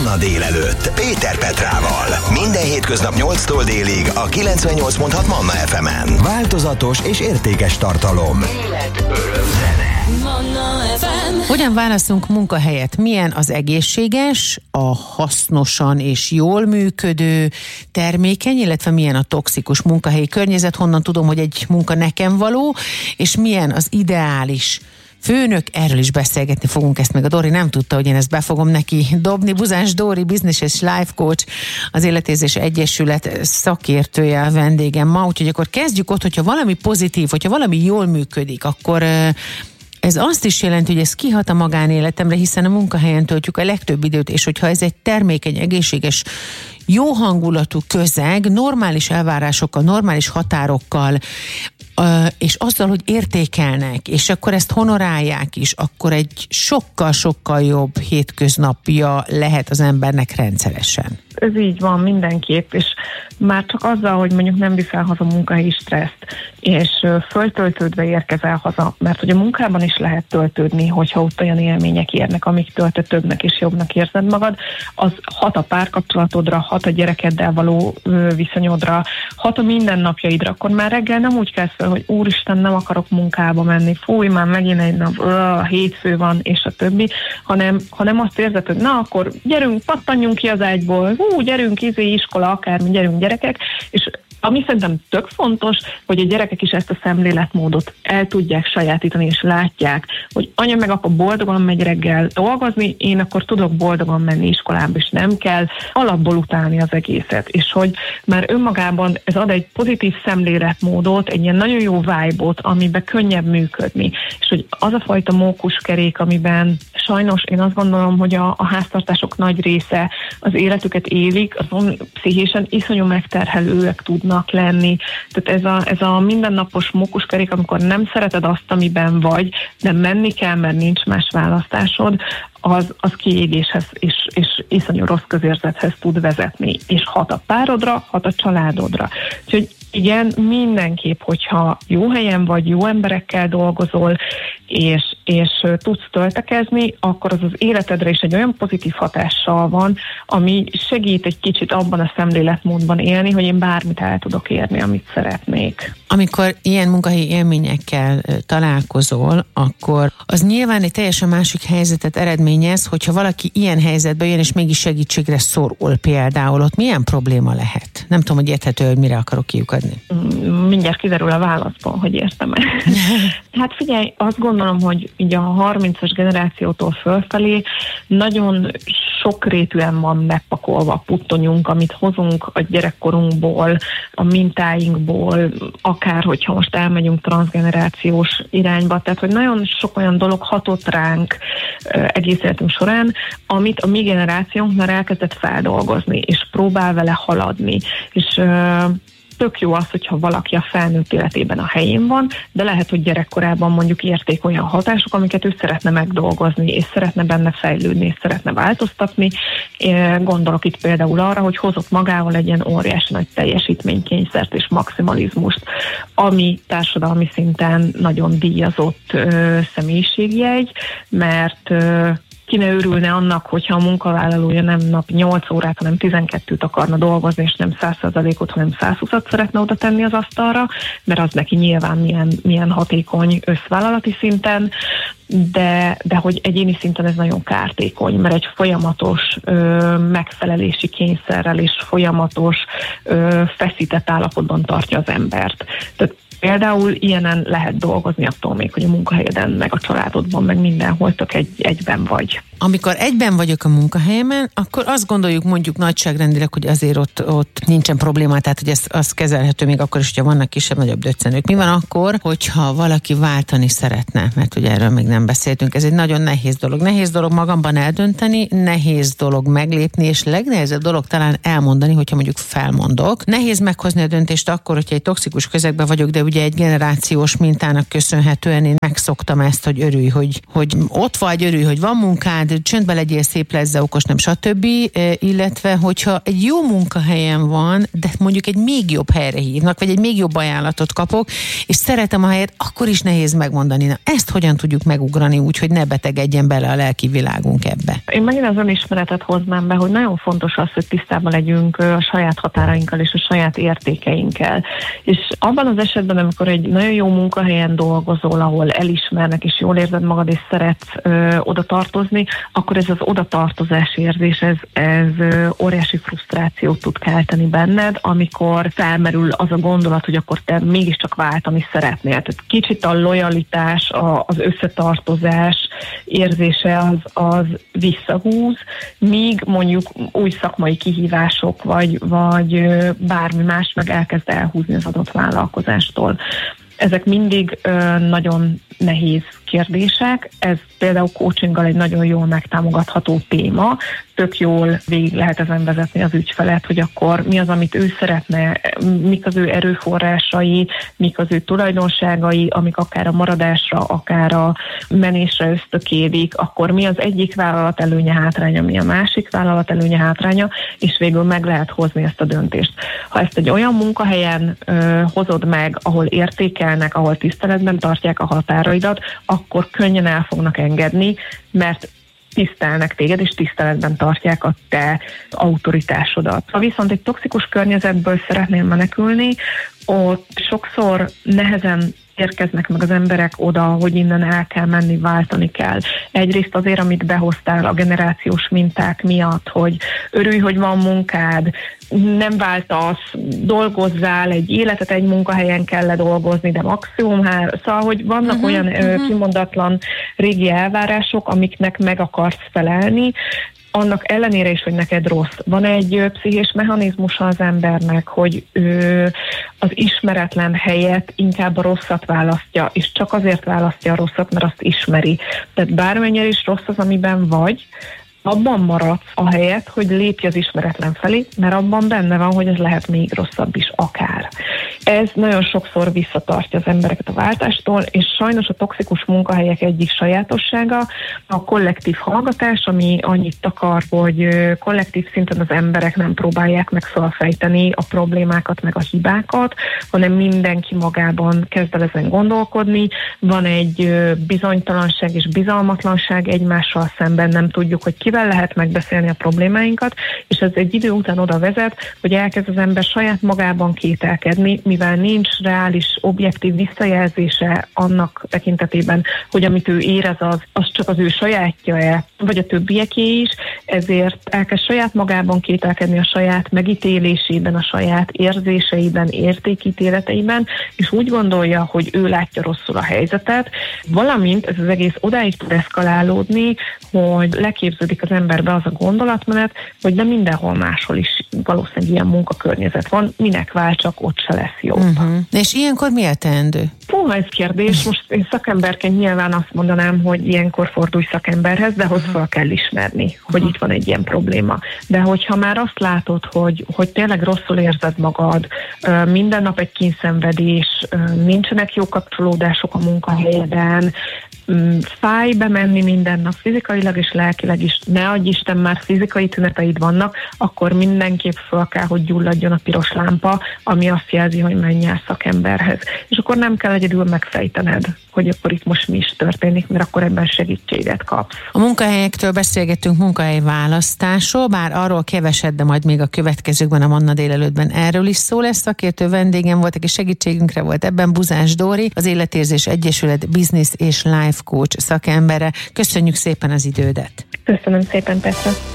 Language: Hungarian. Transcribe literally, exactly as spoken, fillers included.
a délelőtt Péter Petrával. Minden hétköznap nyolctól délig a kilencvennyolc pont hat Manna ef emen. Változatos és értékes tartalom. Élet, öröm, zene. Manna ef em. Hogyan választunk munkahelyet? Milyen az egészséges, a hasznosan és jól működő, termékeny, illetve milyen a toxikus munkahelyi környezet? Honnan tudom, hogy egy munka nekem való, és milyen az ideális főnök? Erről is beszélgetni fogunk, ezt meg a Dori nem tudta, hogy én ezt be fogom neki dobni. Buzás Dóri, Business és Life Coach, az Életérzés Egyesület szakértője a vendégem ma, úgyhogy akkor kezdjük ott, hogyha valami pozitív, hogyha valami jól működik, akkor ez azt is jelenti, hogy ez kihat a magánéletemre, hiszen a munkahelyen töltjük a legtöbb időt, és hogyha ez egy termékeny, egészséges, jó hangulatú közeg, normális elvárásokkal, normális határokkal, és azzal, hogy értékelnek, és akkor ezt honorálják is, akkor egy sokkal-sokkal jobb hétköznapja lehet az embernek rendszeresen. Ez így van mindenképp, és már csak azzal, hogy mondjuk nem viszel haza munkahelyi stresszt, és föltöltődve érkezel haza, mert hogy a munkában is lehet töltődni, hogyha ott olyan élmények érnek, amiktől te többnek és jobbnak érzed magad, az hat a párkapcsolatodra, hat a gyerekeddel való viszonyodra, hat a mindennapjaidra, akkor már reggel nem úgy kezd fel, hogy úristen, nem akarok munkába menni, fúj, már megint egy nap, öh, hétfő van, és a többi, hanem, hanem azt érzed, hogy na, akkor gyerünk, pattanjunk ki az ágyból, hú, gyerünk, izé, iskola, akármi, gyerünk gyerekek, és ami szerintem tök fontos, hogy a gyerekek is ezt a szemléletmódot el tudják sajátítani, és látják, hogy anya meg apa boldogan megy reggel dolgozni, én akkor tudok boldogan menni iskolába, és nem kell alapból utálni az egészet. És hogy már önmagában ez ad egy pozitív szemléletmódot, egy ilyen nagyon jó vibe-ot, amiben könnyebb működni. És hogy az a fajta mókuskerék, amiben sajnos én azt gondolom, hogy a, a háztartások nagy része az életüket élik, azon pszichésen iszonyú megterhelőek tudnak lenni. Tehát ez a, ez a mindennapos mókuskerék, amikor nem szereted azt, amiben vagy, de menni kell, mert nincs más választásod, az, az kiégéshez és, és iszonyú rossz közérzethez tud vezetni. És hat a párodra, hat a családodra. Úgyhogy igen, mindenképp, hogyha jó helyen vagy, jó emberekkel dolgozol, és, és tudsz töltekezni, akkor az az életedre is egy olyan pozitív hatással van, ami segít egy kicsit abban a szemléletmódban élni, hogy én bármit el tudok érni, amit szeretnék. Amikor ilyen munkahelyi élményekkel találkozol, akkor az nyilván egy teljesen másik helyzetet eredményez, hogyha valaki ilyen helyzetbe jön, és mégis segítségre szorul például, ott milyen probléma lehet? Nem tudom, hogy érthető, hogy mire akarok kiukadni. Mindjárt kiderül a válaszból, hogy értem-e. Hát figyelj, azt gondolom, hogy így a harmincas generációtól fölfelé nagyon sokrétűen van megpakolva a puttonyunk, amit hozunk a gyerekkorunkból, a mintáinkból, akár hogyha most elmegyünk transzgenerációs irányba, tehát hogy nagyon sok olyan dolog hatott ránk egész életünk során, amit a mi generációnk már elkezdett feldolgozni, és próbál vele haladni. És tök jó az, hogyha valaki a felnőtt életében a helyén van, de lehet, hogy gyerekkorában mondjuk érték olyan hatások, amiket ő szeretne megdolgozni, és szeretne benne fejlődni, és szeretne változtatni. Gondolok itt például arra, hogy hozott magával egy ilyen óriási nagy teljesítménykényszert és maximalizmust, ami társadalmi szinten nagyon díjazott ö, személyiségjegy, mert ö, ki ne örülne annak, hogyha a munkavállalója nem nap nyolc órát, hanem tizenkettőt akarna dolgozni, és nem száz százalékot, hanem száz húszat szeretne oda tenni az asztalra, mert az neki nyilván milyen, milyen hatékony összvállalati szinten, de, de hogy egyéni szinten ez nagyon kártékony, mert egy folyamatos ö, megfelelési kényszerrel és folyamatos ö, feszített állapotban tartja az embert. Tehát például ilyenen lehet dolgozni attól még, hogy a munkahelyeden, meg a családodban, meg mindenhol tök egy, egyben vagy. Amikor egyben vagyok a munkahelyemen, akkor azt gondoljuk mondjuk nagyságrendileg, hogy azért ott, ott nincsen probléma, tehát hogy ez az kezelhető még akkor is, hogyha vannak kisebb-nagyobb döccenők. Mi van akkor, hogyha valaki váltani szeretne? Mert ugye erről még nem beszéltünk. Ez egy nagyon nehéz dolog. Nehéz dolog magamban eldönteni, nehéz dolog meglépni, és legnehezebb dolog talán elmondani, hogyha mondjuk felmondok. Nehéz meghozni a döntést akkor, hogyha egy toxikus közegben vagyok, de ugye egy generációs mintának köszönhetően én megszoktam ezt, hogy örülj, hogy, hogy ott vagy, örülj, hogy van munkád, csöndbe legyél, szép lesz, de okos, nem stb. Illetve, hogyha egy jó munkahelyen van, de mondjuk egy még jobb helyre hívnak, vagy egy még jobb ajánlatot kapok, és szeretem a helyet, akkor is nehéz megmondani. Na, ezt hogyan tudjuk megugrani úgy, hogy ne betegedjen bele a lelki világunk ebbe? Én megint az önismeretet hoznám be, hogy nagyon fontos az, hogy tisztában legyünk a saját határainkkal és a saját értékeinkkel. És abban az esetben, amikor egy nagyon jó munkahelyen dolgozol, ahol elismernek, és jól érzed magad, és szeretsz ö, oda tartozni, akkor ez az oda tartozás érzés, ez, ez ö, óriási frusztrációt tud kelteni benned, amikor felmerül az a gondolat, hogy akkor te mégiscsak váltani szeretnél. Tehát kicsit a lojalitás, a, az összetartozás érzése az, az visszahúz, míg mondjuk új szakmai kihívások, vagy, vagy bármi más meg elkezd elhúzni az adott vállalkozástól. Ezek mindig ö, nagyon nehéz kérdések, ez például coachinggal egy nagyon jól megtámogatható téma, tök jól végig lehet ezen vezetni az ügyfelet, hogy akkor mi az, amit ő szeretne, mik az ő erőforrásai, mik az ő tulajdonságai, amik akár a maradásra, akár a menésre ösztökélik, akkor mi az egyik vállalat előnye, hátránya, mi a másik vállalat előnye, hátránya, és végül meg lehet hozni ezt a döntést. Ha ezt egy olyan munkahelyen ö, hozod meg, ahol értékelnek, ahol tiszteletben tartják a határaidat, akkor könnyen el fognak engedni, mert tisztelnek téged, és tiszteletben tartják a te autoritásodat. Ha viszont egy toxikus környezetből szeretnél menekülni, ott sokszor nehezen érkeznek meg az emberek oda, hogy innen el kell menni, váltani kell. Egyrészt azért, amit behoztál a generációs minták miatt, hogy örülj, hogy van munkád, nem váltasz, dolgozzál, egy életet egy munkahelyen kell dolgozni, de maximum hár. Szóval, hogy vannak uh-huh, olyan uh-huh. kimondatlan régi elvárások, amiknek meg akarsz felelni, annak ellenére is, hogy neked rossz. Van egy pszichés mechanizmusa az embernek, hogy ő az ismeretlen helyet inkább a rosszat választja, és csak azért választja a rosszat, mert azt ismeri. Tehát bármennyire is rossz az, amiben vagy, abban maradsz a helyet, hogy lépj az ismeretlen felé, mert abban benne van, hogy ez lehet még rosszabb is akár. Ez nagyon sokszor visszatartja az embereket a váltástól, és sajnos a toxikus munkahelyek egyik sajátossága a kollektív hallgatás, ami annyit akar, hogy kollektív szinten az emberek nem próbálják meg felfejteni a problémákat, meg a hibákat, hanem mindenki magában kezd el ezen gondolkodni. Van egy bizonytalanság és bizalmatlanság egymással szemben, nem tudjuk, hogy kivel lehet megbeszélni a problémáinkat, és ez egy idő után oda vezet, hogy elkezd az ember saját magában kételkedni, mivel nincs reális, objektív visszajelzése annak tekintetében, hogy amit ő érez, az, az csak az ő sajátja-e, vagy a többieké is, ezért elkezd saját magában kételkedni a saját megítélésében, a saját érzéseiben, értékítéleteiben, és úgy gondolja, hogy ő látja rosszul a helyzetet, valamint ez az egész odáig tud eszkalálódni, hogy leképződik az emberbe az a gondolatmenet, hogy de mindenhol máshol is valószínűleg ilyen munkakörnyezet van, minek vál, csak ott se lesz jó. Uh-huh. És ilyenkor mi a teendő? Hú, ez kérdés. Most én szakemberként nyilván azt mondanám, hogy ilyenkor fordulj szakemberhez, de ahhoz fel kell ismerni, hogy itt van egy ilyen probléma. De hogyha már azt látod, hogy, hogy tényleg rosszul érzed magad, minden nap egy kínszenvedés, nincsenek jó kapcsolódások a munkahelyeden, fáj bemenni minden nap fizikailag és lelkileg is, ne adj Isten, már fizikai tüneteid vannak, akkor mindenképp fel kell, hogy gyulladjon a piros lámpa, ami azt jelzi, hogy menj el szakemberhez. És akkor nem kell egyedül megfejtened, hogy akkor itt most mi is történik, mert akkor ebben segítséget kapsz. A munkahelyektől beszélgettünk, munkahely választásról, bár arról keveset, de majd még a következőkben, a Manna délelőttben erről is szó lesz. Szakértő vendégem voltak, és segítségünkre volt ebben Buzás Dóri, az Életérzés Egyesület Business és Life Coach szakembere. Köszönjük szépen az idődet! Köszönöm szépen, Petra!